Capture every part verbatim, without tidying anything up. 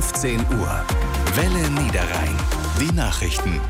fünfzehn Uhr. Welle Niederrhein. Die Nachrichten.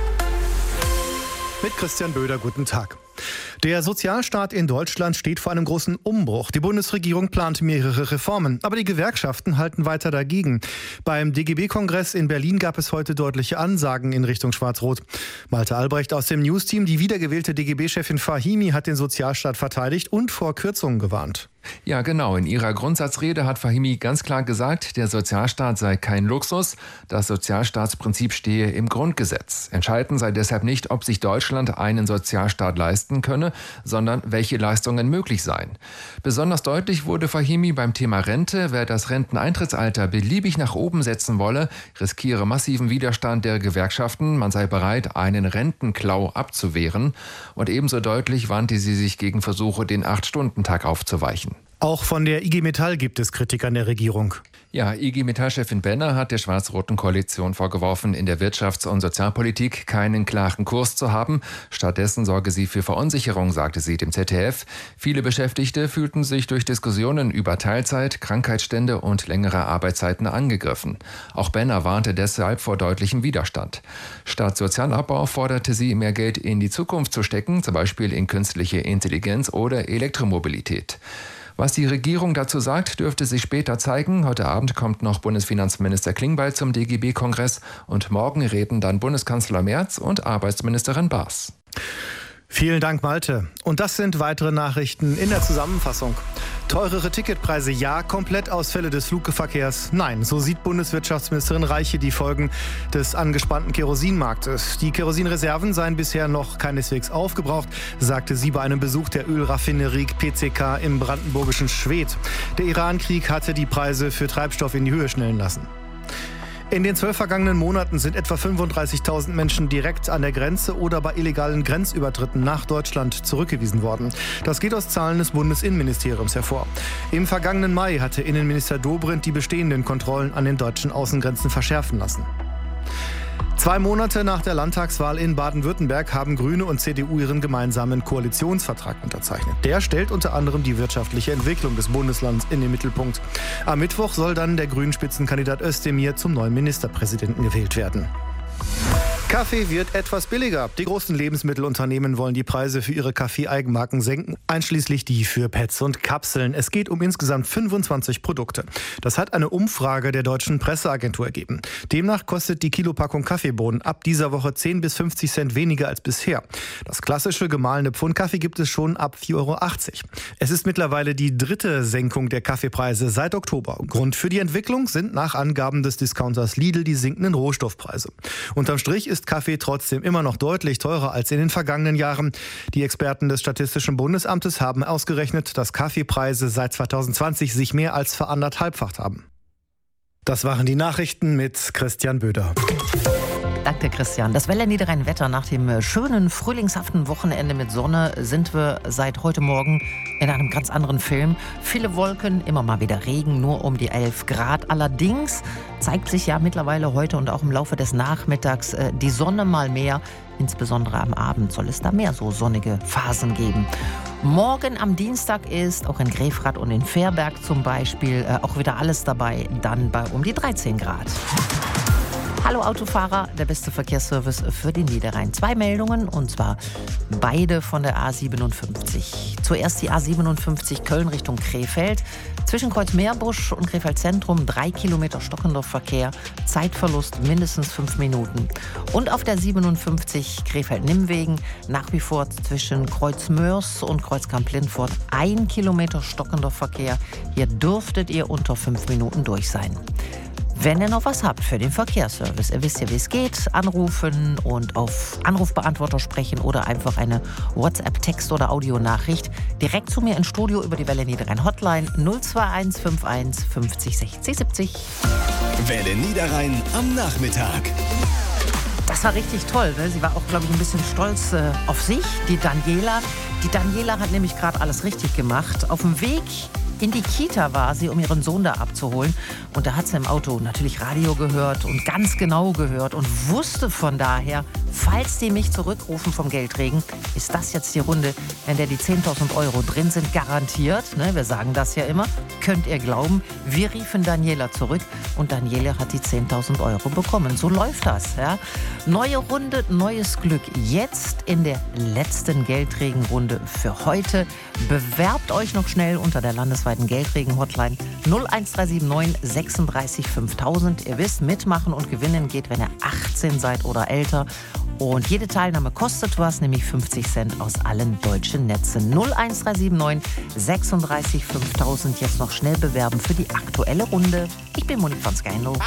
Mit Christian Böder, guten Tag. Der Sozialstaat in Deutschland steht vor einem großen Umbruch. Die Bundesregierung plant mehrere Reformen, aber die Gewerkschaften halten weiter dagegen. Beim D G B-Kongress in Berlin gab es heute deutliche Ansagen in Richtung Schwarz-Rot. Malte Albrecht aus dem News-Team, die wiedergewählte D G B-Chefin Fahimi hat den Sozialstaat verteidigt und vor Kürzungen gewarnt. Ja, genau. In ihrer Grundsatzrede hat Fahimi ganz klar gesagt, der Sozialstaat sei kein Luxus. Das Sozialstaatsprinzip stehe im Grundgesetz. Entscheidend sei deshalb nicht, ob sich Deutschland einen Sozialstaat leisten könne, sondern welche Leistungen möglich seien. Besonders deutlich wurde Fahimi beim Thema Rente. Wer das Renteneintrittsalter beliebig nach oben setzen wolle, riskiere massiven Widerstand der Gewerkschaften. Man sei bereit, einen Rentenklau abzuwehren. Und ebenso deutlich wandte sie sich gegen Versuche, den Acht-Stunden-Tag aufzuweichen. Auch von der I G Metall gibt es Kritik an der Regierung. Ja, I G Metall-Chefin Benner hat der schwarz-roten Koalition vorgeworfen, in der Wirtschafts- und Sozialpolitik keinen klaren Kurs zu haben. Stattdessen sorge sie für Verunsicherung, sagte sie dem Z D F. Viele Beschäftigte fühlten sich durch Diskussionen über Teilzeit, Krankheitsstände und längere Arbeitszeiten angegriffen. Auch Benner warnte deshalb vor deutlichem Widerstand. Statt Sozialabbau forderte sie, mehr Geld in die Zukunft zu stecken, zum Beispiel in künstliche Intelligenz oder Elektromobilität. Was die Regierung dazu sagt, dürfte sich später zeigen. Heute Abend kommt noch Bundesfinanzminister Klingbeil zum D G B-Kongress und morgen reden dann Bundeskanzler Merz und Arbeitsministerin Baas. Vielen Dank, Malte. Und das sind weitere Nachrichten in der Zusammenfassung. Teurere Ticketpreise ja, Komplettausfälle des Flugverkehrs nein. So sieht Bundeswirtschaftsministerin Reiche die Folgen des angespannten Kerosinmarktes. Die Kerosinreserven seien bisher noch keineswegs aufgebraucht, sagte sie bei einem Besuch der Ölraffinerie P C K im brandenburgischen Schwedt. Der Iran-Krieg hatte die Preise für Treibstoff in die Höhe schnellen lassen. In den zwölf vergangenen Monaten sind etwa fünfunddreißigtausend Menschen direkt an der Grenze oder bei illegalen Grenzübertritten nach Deutschland zurückgewiesen worden. Das geht aus Zahlen des Bundesinnenministeriums hervor. Im vergangenen Mai hatte Innenminister Dobrindt die bestehenden Kontrollen an den deutschen Außengrenzen verschärfen lassen. Zwei Monate nach der Landtagswahl in Baden-Württemberg haben Grüne und C D U ihren gemeinsamen Koalitionsvertrag unterzeichnet. Der stellt unter anderem die wirtschaftliche Entwicklung des Bundeslands in den Mittelpunkt. Am Mittwoch soll dann der Grünen-Spitzenkandidat Özdemir zum neuen Ministerpräsidenten gewählt werden. Kaffee wird etwas billiger. Die großen Lebensmittelunternehmen wollen die Preise für ihre Kaffee-Eigenmarken senken, einschließlich die für Pads und Kapseln. Es geht um insgesamt fünfundzwanzig Produkte. Das hat eine Umfrage der Deutschen Presseagentur ergeben. Demnach kostet die Kilopackung Kaffeebohnen ab dieser Woche zehn bis fünfzig Cent weniger als bisher. Das klassische gemahlene Pfund Kaffee gibt es schon ab vier Euro achtzig. Es ist mittlerweile die dritte Senkung der Kaffeepreise seit Oktober. Grund für die Entwicklung sind nach Angaben des Discounters Lidl die sinkenden Rohstoffpreise. Unterm Strich ist Kaffee trotzdem immer noch deutlich teurer als in den vergangenen Jahren. Die Experten des Statistischen Bundesamtes haben ausgerechnet, dass Kaffeepreise seit zweitausendzwanzig sich mehr als veranderthalbfacht haben. Das waren die Nachrichten mit Christian Böder. Danke, Christian. Das Welle Niederrhein-Wetter nach dem schönen, frühlingshaften Wochenende mit Sonne sind wir seit heute Morgen in einem ganz anderen Film. Viele Wolken, immer mal wieder Regen, nur um die elf Grad. Allerdings zeigt sich ja mittlerweile heute und auch im Laufe des Nachmittags äh, die Sonne mal mehr. Insbesondere am Abend soll es da mehr so sonnige Phasen geben. Morgen am Dienstag ist auch in Grefrath und in Verberg zum Beispiel äh, auch wieder alles dabei, dann bei um die dreizehn Grad. Hallo Autofahrer, der beste Verkehrsservice für den Niederrhein. Zwei Meldungen und zwar beide von der A siebenundfünfzig. Zuerst die A siebenundfünfzig Köln Richtung Krefeld. Zwischen Kreuzmeerbusch und Krefeld Zentrum drei Kilometer stockender Verkehr. Zeitverlust mindestens fünf Minuten. Und auf der siebenundfünfzig Krefeld-Nimmwegen nach wie vor zwischen Kreuzmörs und Kreuzkamp-Lindfort ein Kilometer stockender Verkehr. Hier dürftet ihr unter fünf Minuten durch sein. Wenn ihr noch was habt für den Verkehrsservice, ihr wisst ja, wie es geht, anrufen und auf Anrufbeantworter sprechen oder einfach eine WhatsApp-Text- oder Audionachricht direkt zu mir ins Studio über die Welle Niederrhein Hotline null zwei eins fünf eins fünfzig sechzig siebzig. Welle Niederrhein am Nachmittag. Das war richtig toll, ne? Sie war auch, glaube ich, ein bisschen stolz äh, auf sich, die Daniela. Die Daniela hat nämlich gerade alles richtig gemacht. Auf dem Weg in die Kita war sie, um ihren Sohn da abzuholen. Und da hat sie im Auto natürlich Radio gehört und ganz genau gehört und wusste von daher, Falls die mich zurückrufen vom Geldregen, ist das jetzt die Runde, in der die zehntausend Euro drin sind, garantiert. Ne, wir sagen das ja immer. Könnt ihr glauben, wir riefen Daniela zurück und Daniela hat die zehntausend Euro bekommen. So läuft das. Ja. Neue Runde, neues Glück. Jetzt in der letzten Geldregenrunde für heute. Bewerbt euch noch schnell unter der landesweiten Geldregen-Hotline null eins drei sieben neun sechsunddreißig fünftausend. Ihr wisst, mitmachen und gewinnen geht, wenn ihr achtzehn seid oder älter. Und jede Teilnahme kostet was, nämlich fünfzig Cent aus allen deutschen Netzen. null eins drei sieben neun sechsunddreißig fünftausend. Jetzt noch schnell bewerben für die aktuelle Runde. Ich bin Monique von Skynlo.